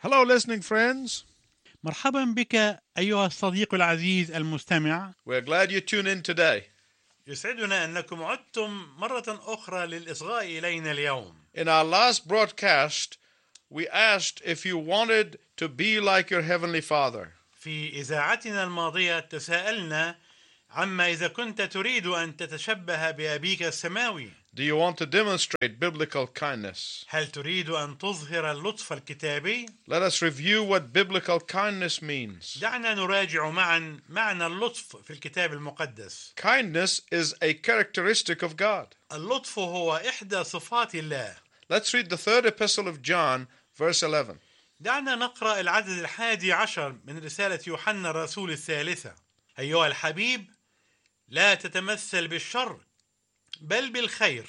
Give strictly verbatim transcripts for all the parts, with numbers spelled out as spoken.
Hello, listening friends. مرحبا بك أيها الصديق العزيز المستمع. We're glad you tuned in today. يسعدنا أنكم عدتم مرة أخرى للإصغاء إلينا اليوم. In our last broadcast, we asked if you wanted to be like your Heavenly Father. في إذاعتنا الماضية تساءلنا عما إذا كنت تريد أن تتشبه بأبيك السماوي. Do you want to demonstrate biblical kindness? هل تريد أن تظهر اللطف الكتابي؟ Let us review what biblical kindness means. دعنا نراجع معا معنى اللطف في الكتاب المقدس. Kindness is a characteristic of God. اللطف هو إحدى صفات الله. Let's read the third epistle of John, verse eleven. دعنا نقرأ العدد الحادي عشر من رسالة يوحنا الرسول الثالثة. أيها الحبيب، لا تتمثل بالشر بل بالخير،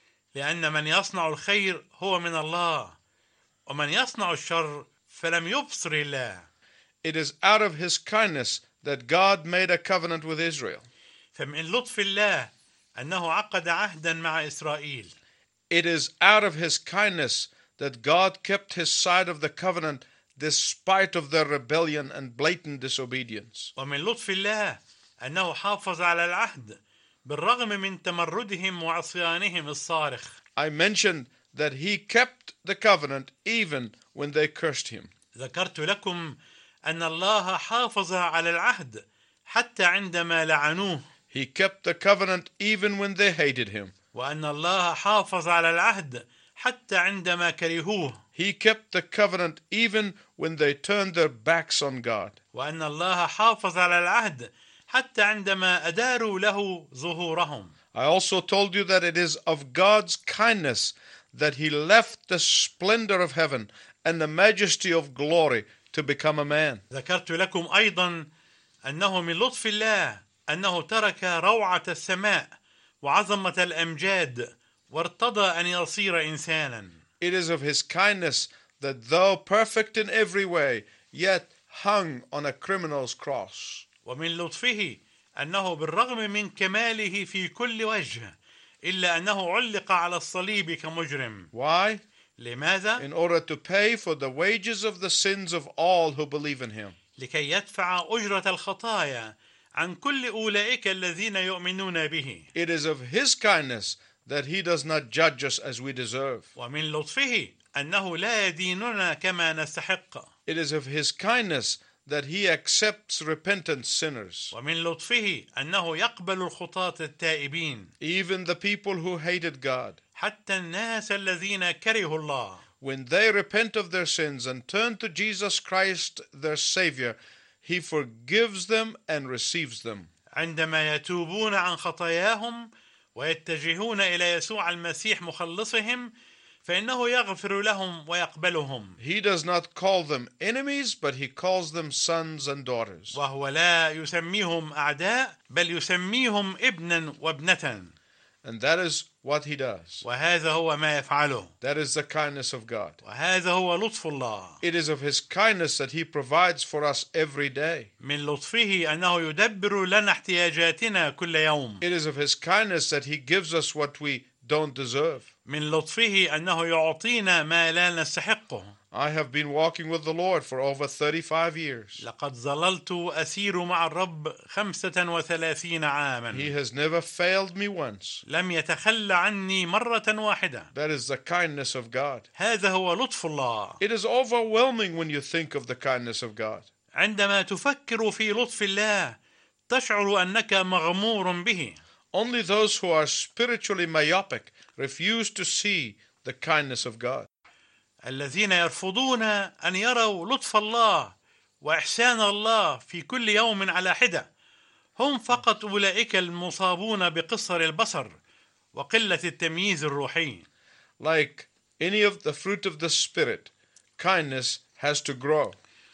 لأن من يصنع الخير هو من الله، ومن يصنع الشر فلم يبصر الله. It is out of His kindness that God made a covenant with Israel. فمن لطف الله أنه عقد عهدا مع إسرائيل. It is out of His kindness that God kept His side of the covenant despite of their rebellion and blatant disobedience. ومن لطف الله أنه حافظ على العهد بالرغم من تمردهم وعصيانهم الصارخ. I mentioned that He kept the covenant even when they cursed Him. ذكرت لكم أن الله حافظ على العهد حتى عندما لعنوه. He kept the covenant even when they hated Him. وأن الله حافظ على العهد حتى عندما كرهوه. He kept the covenant even when they turned their backs on God. وأن الله حافظ على العهد حتى عندما أداروا له ظهورهم. I also told you that it is of God's kindness that He left the splendor of heaven and the majesty of glory to become a man. ذكرت لكم أيضا أنه من لطف الله أنه ترك روعة السماء وعظمة الأمجاد وارتضى أن يصير إنسانا. It is of His kindness that though perfect in every way, yet hung on a criminal's cross. ومن لطفه أنه بالرغم من كماله في كل وجه إلا أنه علق على الصليب كمجرم. Why? لماذا؟ In order to pay for the wages of the sins of all who believe in Him. لكي يدفع أجرة الخطايا عن كل أولئك الذين يؤمنون به. It is of His kindness that He does not judge us as we deserve. ومن لطفه أنه لا يديننا كما نستحق. It is of His kindness that He accepts repentant sinners. ومن لطفه أنه يقبل الخطاة التائبين. Even the people who hated God. حتى الناس الذين كرهوا الله. When they repent of their sins and turn to Jesus Christ, their Savior, He forgives them and receives them. عندما يتوبون عن خطاياهم ويتجهون إلى يسوع المسيح مخلصهم فإنه يغفر لهم ويقبلهم. He does not call them enemies, but He calls them sons and daughters. وهو لا يسميهم أعداء بل يسميهم ابنا وابنة. And that is what He does. وهذا هو ما يفعله. That is the kindness of God. وهذا هو لطف الله. It is of His kindness that He provides for us every day. من لطفه أنه يدبر لنا احتياجاتنا كل يوم. It is of His kindness that He gives us what we don't deserve. من لطفه أنه يعطينا ما لا نستحقه. I have been walking with the Lord for over thirty-five years. لقد ظللت أسير مع الرب خمسة وثلاثين عاما. He has never failed me once. لم يتخلى عني مرة واحدة. That is the kindness of God. هذا هو لطف الله. It is overwhelming when you think of the kindness of God. عندما تفكر في لطف الله تشعر أنك مغمور به. Only those who are spiritually myopic refuse to see the kindness of God. الذين يرفضون أن يروا لطف الله وإحسان الله في كل يوم على حدة هم فقط أولئك المصابون بقصر البصر وقلة التمييز الروحي. Like any of the fruit of the Spirit, kindness has to grow.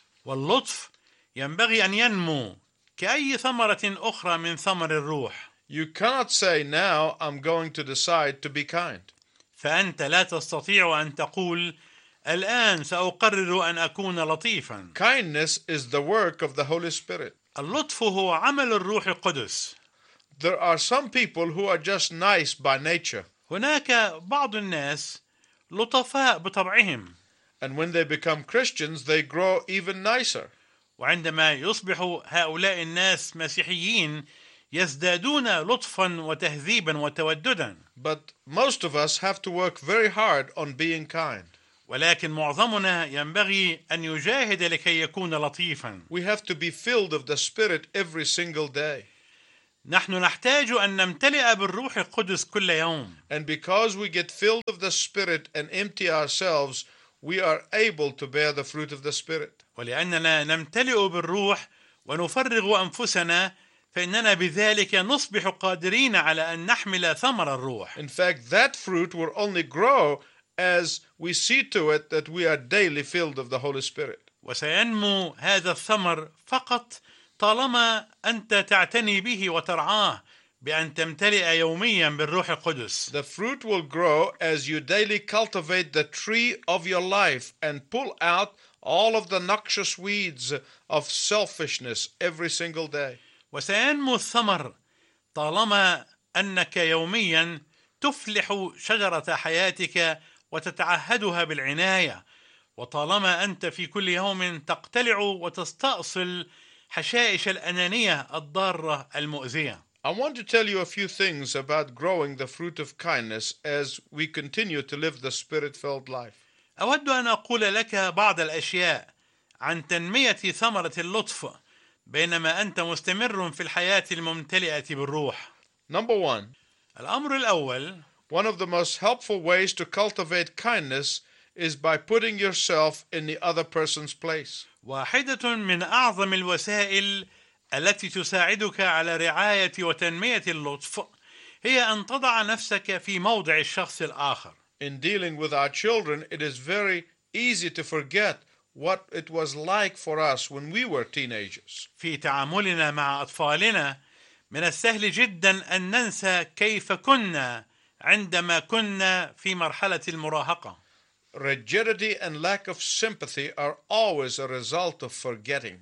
واللطف ينبغي أن ينمو كأي ثمرة أخرى من ثمر الروح. You cannot say, now I'm going to decide to be kind. فأنت لا تستطيع أن تقول الآن سأقرر أن أكون لطيفا. Kindness is the work of the Holy Spirit. اللطف هو عمل الروح القدس. There are some people who are just nice by nature. هناك بعض الناس لطفاء بطبعهم. And when they become Christians, they grow even nicer. وعندما يصبح هؤلاء الناس مسيحيين يزدادون لطفا وتهذيبا وتوددا. But most of us have to work very hard on being kind. ولكن معظمنا ينبغي أن يجاهد لكي يكون لطيفا. We have to be filled of the Spirit every single day. نحن نحتاج أن نمتلئ بالروح القدس كل يوم. And because we get filled of the Spirit and empty ourselves, we are able to bear the fruit of the Spirit. ولأننا نمتلئ بالروح ونفرغ أنفسنا فإننا بذلك نصبح قادرين على أن نحمل ثمر الروح. In fact, that fruit will only grow as we see to it that we are daily filled of the Holy Spirit. وسينمو هذا الثمر فقط طالما أنت تعتني به وترعاه بأن تمتلئ يوميا بالروح القدس. The fruit will grow as you daily cultivate the tree of your life and pull out all of the noxious weeds of selfishness every single day. وسينمو الثمر طالما أنك يوميا تفلح شجرة حياتك وتتعهدها بالعناية، وطالما أنت في كل يوم تقتلع وتستأصل حشائش الأنانية الضارة المؤذية. I want to tell you a few things about growing the fruit of kindness as we continue to live the Spirit-filled life. أود أن أقول لك بعض الأشياء عن تنمية ثمرة اللطف بينما أنت مستمر في الحياة الممتلئة بالروح. Number one, الأمر الأول، one of the most helpful ways to cultivate kindness is by putting yourself in the other person's place. واحدة من أعظم الوسائل التي تساعدك على رعاية وتنمية اللطف هي أن تضع نفسك في موضع الشخص الآخر. In dealing with our children, it is very easy to forget what it was like for us when we were teenagers. في تعاملنا مع أطفالنا من السهل جدا أن ننسى كيف كنا عندما كنا في مرحلة المراهقة. Rigidity and lack of sympathy are always a result of forgetting.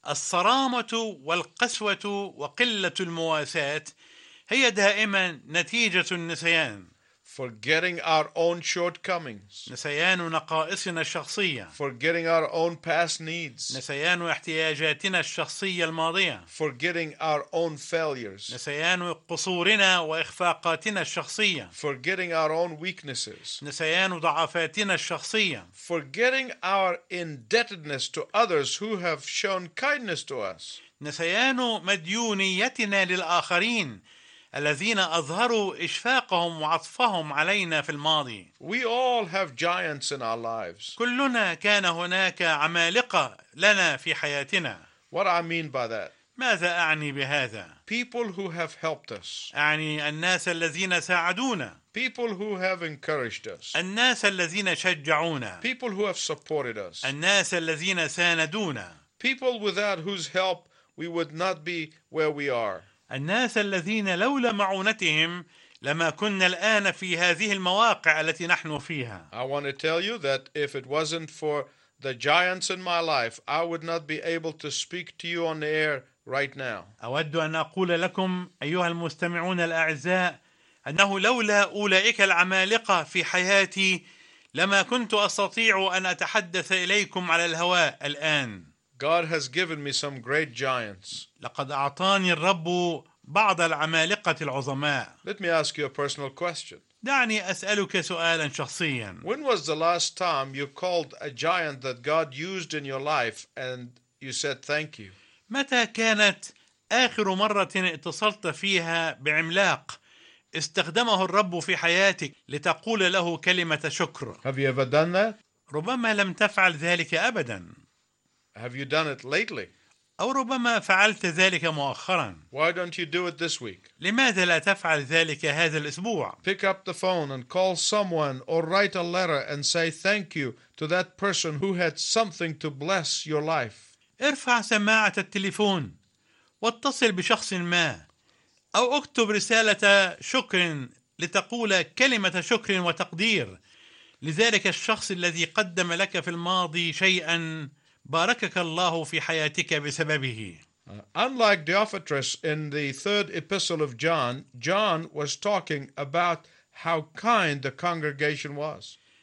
الصرامة والقسوة وقلة المواساة هي دائما نتيجة النسيان. Forgetting our own shortcomings. نسيان نقائصنا الشخصية. Forgetting our own past needs. نسيان احتياجاتنا الشخصية الماضية. Forgetting our own failures. نسيان قصورنا وإخفاقاتنا الشخصية. Forgetting our own weaknesses. نسيان ضعفاتنا الشخصية. Forgetting our indebtedness to others who have shown kindness to us. نسيان مديونيتنا للآخرين الذين أظهروا إشفاقهم وعطفهم علينا في الماضي. We all have giants in our lives. كلنا كان هناك عمالقة لنا في حياتنا. What I mean by that? ماذا أعني بهذا؟ People who have helped us. أعني الناس الذين ساعدونا. People who have encouraged us. الناس الذين شجعونا. People who have supported us. الناس الذين ساندونا. People without whose help we would not be where we are. الناس الذين لولا معونتهم لما كنا الآن في هذه المواقع التي نحن فيها. I want to tell you that if it wasn't for the giants in my life, I would not be able to speak to you on the air right now. أود أن أقول لكم أيها المستمعون الأعزاء أنه لولا أولئك العمالقة في حياتي لما كنت أستطيع أن أتحدث إليكم على الهواء الآن. God has given me some great giants. لقد أعطاني الرب بعض العمالقة العظماء. Let me ask you a personal question. دعني أسألك سؤالا شخصيا. When was the last time you called a giant that God used in your life and you said thank you? متى كانت آخر مرة اتصلت فيها بعملاق استخدمه الرب في حياتك لتقول له كلمة شكر؟ Have you ever done that? ربما لم تفعل ذلك أبدا. Have you done it lately? أو ربما فعلت ذلك مؤخرا. Why don't you do it this week? لماذا لا تفعل ذلك هذا الأسبوع؟ Pick up the phone and call someone or write a letter and say thank you to that person who had something to bless your life. ارفع سماعة التليفون واتصل بشخص ما أو اكتب رسالة شكر لتقول كلمة شكر وتقدير لذلك الشخص الذي قدم لك في الماضي شيئا باركك الله في حياتك بسببه. Uh, unlike Diophanttus in the third epistle of John, John was talking about how kind the congregation was.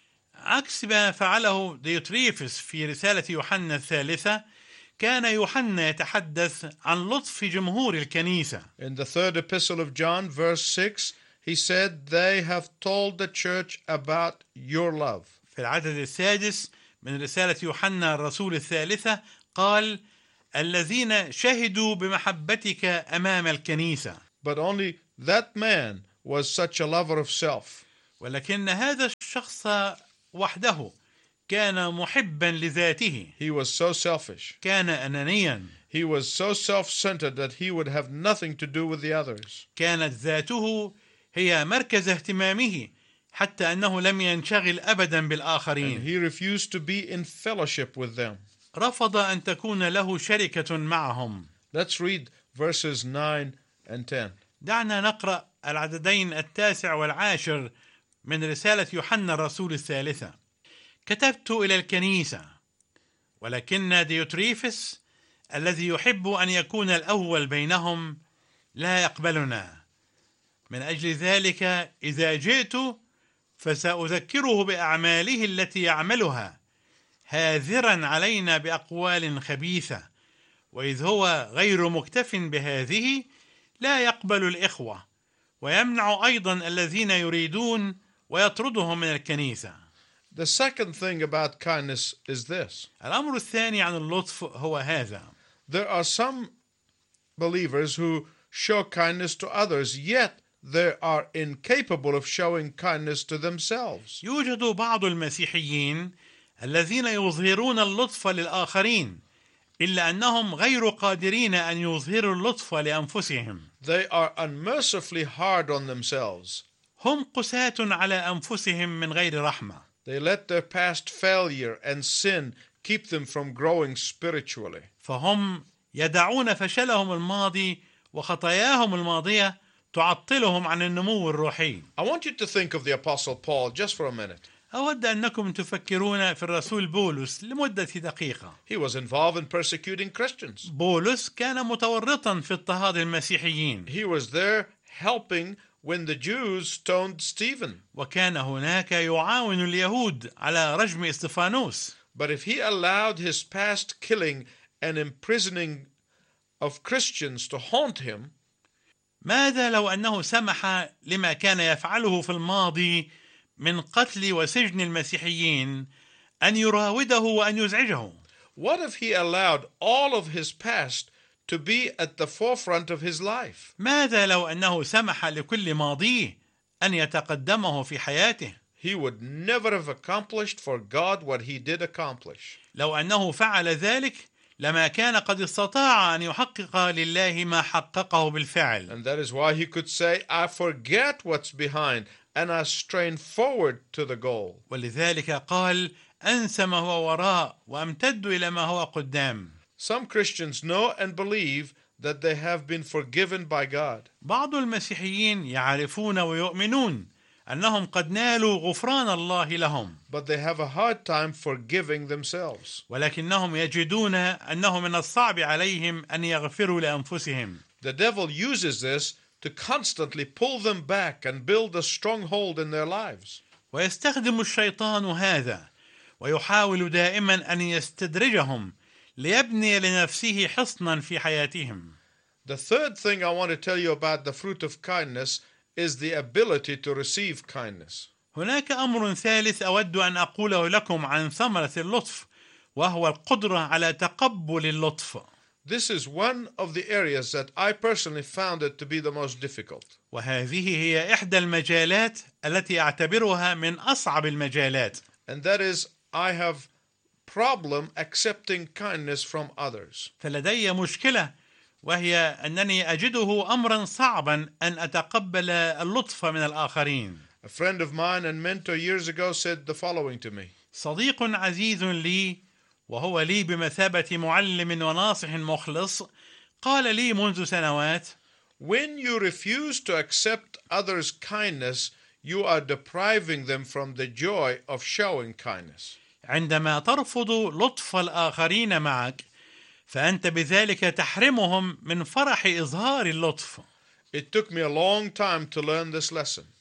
عكس ما فعله ديوتريفس في رسالة يوحنا الثالثة، كان يوحنا يتحدث عن لطف جمهور الكنيسة. In the third epistle of John, verse six, he said, they have told the church about your love. في العدد السادس من رسالة يوحنا الرسول الثالثة قال: الذين شهدوا بمحبتك أمام الكنيسة. But only that man was such a lover of self. ولكن هذا الشخص وحده كان محبا لذاته. He was so selfish. كان أنانيا. He was so self-centered that he would have nothing to do with the others. كانت ذاته هي مركز اهتمامه، حتى أنه لم ينشغل أبدا بالآخرين. And he refused to be in fellowship with them. رفض أن تكون له شركة معهم. Let's read verses nine and ten. دعنا نقرأ العددين التاسع والعاشر من رسالة يوحنا الرسول الثالثة. كتبت إلى الكنيسة، ولكن ديوتريفس الذي يحب أن يكون الأول بينهم لا يقبلنا. من أجل ذلك إذا جئت فسأذكره بأعماله التي يعملها، هاذرا علينا بأقوال خبيثة، وإذ هو غير مكتف بهذه لا يقبل الإخوة، ويمنع أيضا الذين يريدون ويطردهم من الكنيسة. The second thing about kindness is this. الأمر الثاني عن اللطف هو هذا: There are some believers who show kindness to others, yet they are incapable of showing kindness to themselves. يوجد بعض المسيحيين الذين يظهرون اللطف للآخرين، إلا أنهم غير قادرين أن يظهروا اللطف لأنفسهم. They are unmercifully hard on themselves. هم قساة على أنفسهم من غير رحمة. They let their past failure and sin keep them from growing spiritually. فهم يدعون فشلهم الماضي وخطاياهم الماضية تعطلهم عن النمو الروحي. I want you to think of the Apostle Paul just for a minute. أود أنكم تفكرون في الرسول بولس لمدة دقيقة. He was involved in persecuting Christians. بولس كان متورطا في اضطهاد المسيحيين. He was there helping when the Jews stoned Stephen. وكان هناك يعاون اليهود على رجم استفانوس. But if he allowed his past killing and imprisoning of Christians to haunt him, ماذا لو أنه سمح لما كان يفعله في الماضي من قتل وسجن المسيحيين أن يراوده وأن يزعجه؟ what if he allowed all of his past to be at the forefront of his life? ماذا لو أنه سمح لكل ماضيه أن يتقدمه في حياته؟ He would never have accomplished for God what he did accomplish. لو أنه فعل ذلك لما كان قد استطاع أن يحقق لله ما حققه بالفعل. And that is why he could say, I forget what's behind and I strain forward to the goal. ولذلك قال: أنسى ما هو وراء وأمتد إلى ما هو قدام. Some Christians know and believe that they have been forgiven by God. بعض المسيحيين يعرفون ويؤمنون أنهم قد نالوا غفران الله لهم، But they have a hard time forgiving themselves. ولكنهم يجدون أنه من الصعب عليهم أن يغفروا لأنفسهم. The devil uses this to constantly pull them back and build a stronghold in their lives. ويستخدم الشيطان هذا ويحاول دائما أن يستدرجهم ليبني لنفسه حصنا في حياتهم. The third thing I want to tell you about the fruit of kindness is the ability to receive kindness. هناك أمر ثالث أود أن أقوله لكم عن ثمرة اللطف، وهو القدرة على تقبل اللطف. This is one of the areas that I personally found it to be the most difficult. وهذه هي إحدى المجالات التي أعتبرها من أصعب المجالات. And that is, I have problem accepting kindness from others. فلدي مشكلة، وهي أنني أجده أمرا صعبا أن أتقبل اللطف من الآخرين. A friend of mine and mentor years ago said the following to me. صديق عزيز لي وهو لي بمثابة معلم وناصح مخلص قال لي منذ سنوات: When you refuse to accept others' kindness, you are depriving them from the joy of showing kindness. عندما ترفض لطف الآخرين معك فأنت بذلك تحرمهم من فرح إظهار اللطف. It took me a long time to learn this lesson.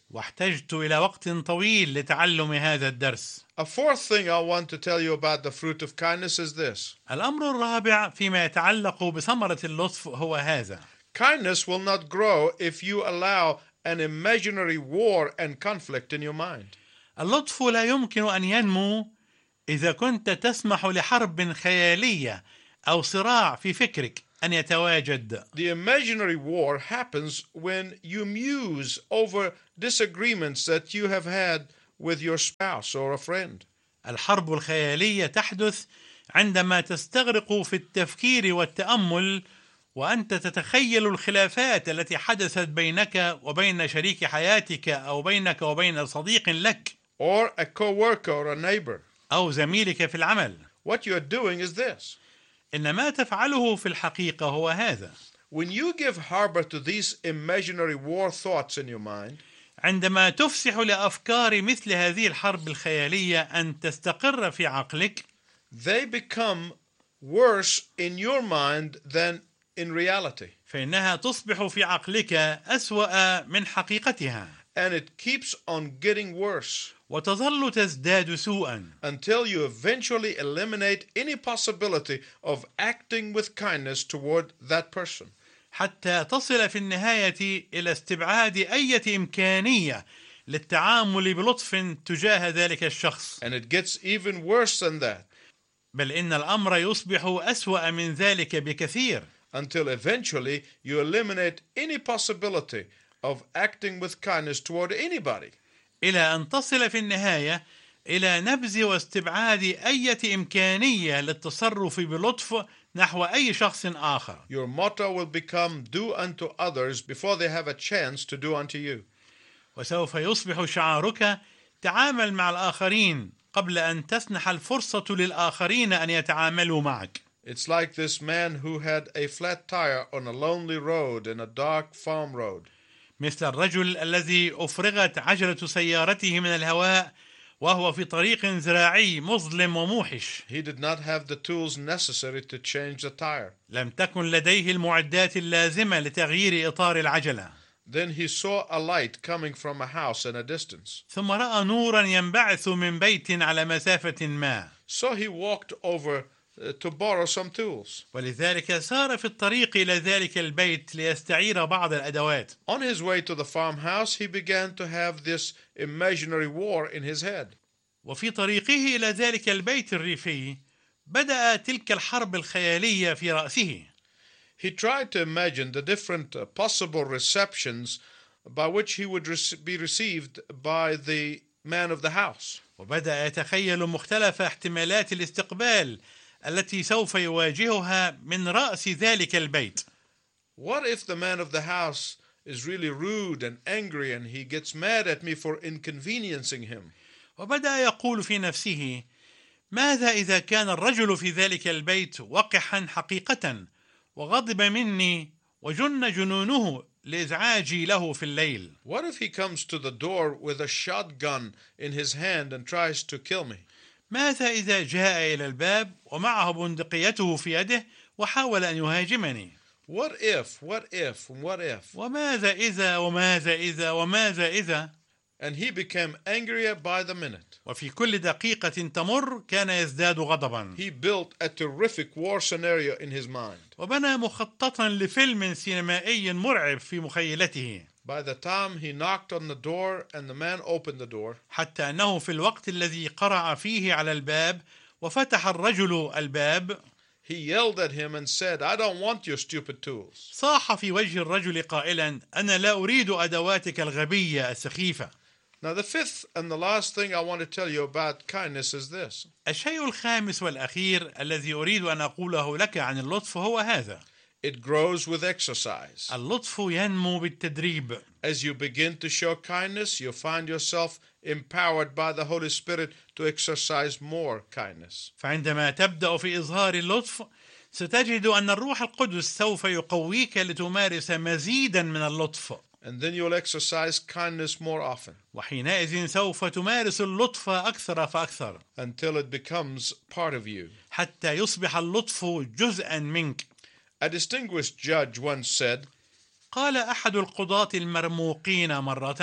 واحتجت إلى وقت طويل لتعلم هذا الدرس. A fourth thing I want to tell you about the fruit of kindness is this. الأمر الرابع فيما يتعلق بثمرة اللطف هو هذا: Kindness will not grow if you allow an imaginary war and conflict in your mind. اللطف لا يمكن أن ينمو إذا كنت تسمح لحرب خيالية أو صراع في فكرك أن يتواجد. The imaginary war happens when you muse over disagreements that you have had with your spouse or a friend. الحرب الخيالية تحدث عندما تستغرق في التفكير والتأمل وأنت تتخيل الخلافات التي حدثت بينك وبين شريك حياتك أو بينك وبين صديق لك Or a co-worker or a neighbor. أو زميلك في العمل. What you are doing is this. إن ما تفعله في الحقيقة هو هذا: When you give harbor to these imaginary war thoughts in your mind, عندما تفسح لأفكار مثل هذه الحرب الخيالية أن تستقر في عقلك، they become worse in your mind than in reality. فإنها تصبح في عقلك أسوأ من حقيقتها. And it keeps on getting worse وتظل تزداد سوءا until you eventually eliminate any possibility of acting with kindness toward that person. حتى تصل في النهاية إلى استبعاد أي إمكانية للتعامل بلطف تجاه ذلك الشخص. And it gets even worse than that بل إن الأمر يصبح أسوأ من ذلك بكثير until eventually you eliminate any possibility of acting with kindness toward anybody. إلى أن تصل في النهاية إلى نبذ واستبعاد أي إمكانية للتصرف بلطف نحو أي شخص آخر. Your motto will become do unto others before they have a chance to do unto you. وسوف يصبح شعارك تعامل مع الآخرين قبل أن تسنح الفرصة للآخرين أن يتعاملوا معك. It's like this man who had a flat tire on a lonely road in a dark farm road. مثل الرجل الذي أفرغت عجلة سيارته من الهواء وهو في طريق زراعي مظلم وموحش. He did not have the tools necessary to change the tire. لم تكن لديه المعدات اللازمة لتغيير إطار العجلة. Then he saw a light coming from a house in a distance. ثم رأى نورا ينبعث من بيت على مسافة ما. So he walked over uh, to borrow some tools. ولذلك سار في الطريق إلى ذلك البيت ليستعير بعض الأدوات. On his way to the farmhouse, he began to have this imaginary war in his head. وفي طريقه إلى ذلك البيت الريفي بدأ تلك الحرب الخيالية في رأسه. He tried to imagine the different uh, possible receptions by which he would rec- be received by the man of the house. وبدأ يتخيل مختلف احتمالات الاستقبال التي سوف يواجهها من رأس ذلك البيت. What if the man of the house is really rude and angry and he gets mad at me for inconveniencing him? وبدأ يقول في نفسه: ماذا إذا كان الرجل في ذلك البيت وقحا حقيقة وغضب مني وجن جنونه لإزعاجي له في الليل؟ What if he comes to the door with a shotgun in his hand and tries to kill me? ماذا إذا جاء إلى الباب ومعه بندقيته في يده وحاول أن يهاجمني؟ What if, what if, what if? وماذا إذا وماذا إذا وماذا إذا؟ And he became angrier by the minute. وفي كل دقيقة تمر كان يزداد غضبا. He built a terrific war scenario in his mind. وبنى مخططا لفيلم سينمائي مرعب في مخيلته. By the time he knocked on the door and the man opened the door, حتى أنه في الوقت الذي قرع فيه على الباب وفتح الرجل الباب، he yelled at him and said, I don't want your stupid tools. صاح في وجه الرجل قائلا: أنا لا أريد أدواتك الغبية السخيفة. Now the fifth and the last thing I want to tell you about kindness is this. الشيء الخامس والأخير الذي أريد أن أقوله لك عن اللطف هو هذا: It grows with exercise. اللطف ينمو بالتدريب. As you begin to show kindness, you find yourself empowered by the Holy Spirit to exercise more kindness. فعندما تبدأ في إظهار اللطف ستجد أن الروح القدس سوف يقويك لتمارس مزيدا من اللطف. And then you'll exercise kindness more often. وحينئذ سوف تمارس اللطف أكثر فأكثر. Until it becomes part of you. حتى يصبح اللطف جزءا منك. A distinguished judge once said, قال أحد القضاة المرموقين مرة: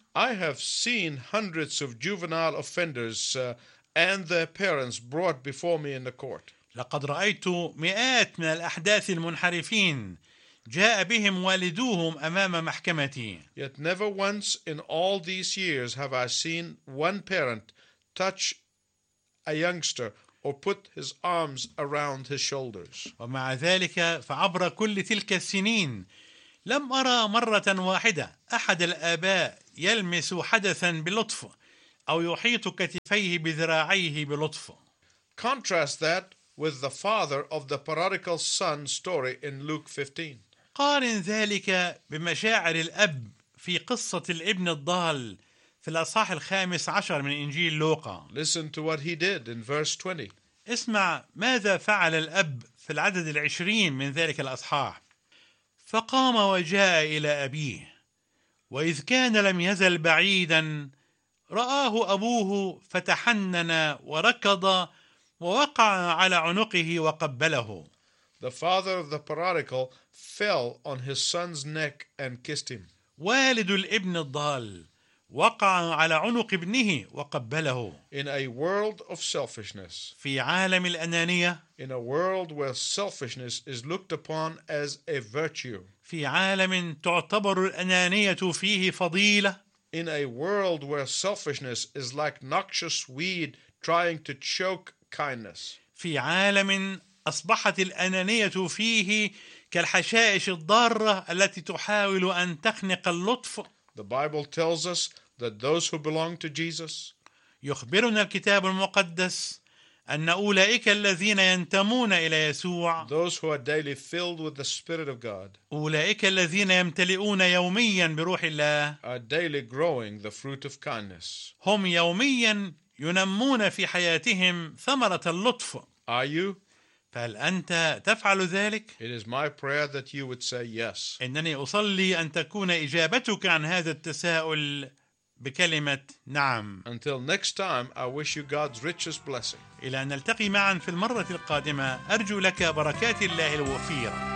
I have seen hundreds of juvenile offenders uh, and their parents brought before me in the court. لقد رأيت مئات من الأحداث المنحرفين جاء بهم والدوهم أمام محكمتي. Yet never once in all these years have I seen one parent touch a youngster or put his arms around his shoulders. ومع ذلك فعبر كل تلك السنين لم أرى مرة واحدة أحد الآباء يلمس حدثا بلطف أو يحيط كتفيه بذراعيه بلطف. Contrast that with the father of the prodigal son story in Luke fifteen. قارن ذلك بمشاعر الأب في قصة الابن الضال في الأصحاح الخامس عشر من إنجيل لوقا. Listen to what he did in verse twenty. اسمع ماذا فعل الأب في العدد العشرين من ذلك الأصحاح. فقام وجاء إلى أبيه، وإذ كان لم يزل بعيدا رآه أبوه فتحنن وركض ووقع على عنقه وقبله. The father of the prodigal fell on his son's neck and kissed him. والد الابن الضال وقع على عنق ابنه وقبله. In a world of selfishness, في عالم الأنانية، in a world where selfishness is looked upon as a virtue, في عالم تعتبر الأنانية فيه فضيلة، in a world where selfishness is like noxious weed trying to choke kindness, في عالم أصبحت الأنانية فيه كالحشائش الضارة التي تحاول أن تخنق اللطف. the Bible tells us that those who belong to Jesus, يخبرنا الكتاب المقدس أن أولئك الذين ينتمون إلى يسوع، those who are daily filled with the Spirit of God, أولئك الذين يمتلئون يوميا بروح الله، are daily growing the fruit of kindness. هم يوميا ينمون في حياتهم ثمرة اللطف. Are you? فهل أنت تفعل ذلك؟ It is my prayer that you would say yes. إنني أصلي أن تكون إجابتك عن هذا التساؤل بكلمة نعم. Until next time, I wish you God's richest blessing. إلى أن نلتقي معا في المرة القادمة، أرجو لك بركات الله الوفيرة.